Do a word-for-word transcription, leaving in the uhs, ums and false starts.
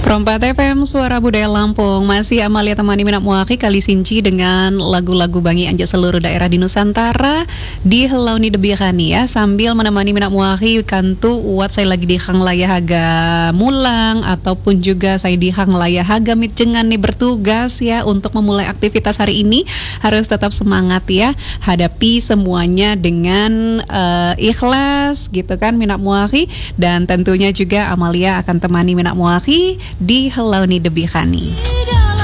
Perempat F M Suara Budaya Lampung. Masih Amalia temani Minak Muaki kali sinci dengan lagu-lagu Bangi Anja seluruh daerah di Nusantara di Helauni Debiakani ya. Sambil menemani Minak Muaki kantu uat saya lagi di Hang Layahaga Mulang ataupun juga saya di Hang Layahaga Mitjengan nih bertugas ya untuk memulai aktivitas hari ini. Harus tetap semangat ya. Hadapi semuanya dengan uh, ikhlas gitu kan Minak Muaki, dan tentunya juga Amalia akan temani Minak Muaki di Helauni Debiakani.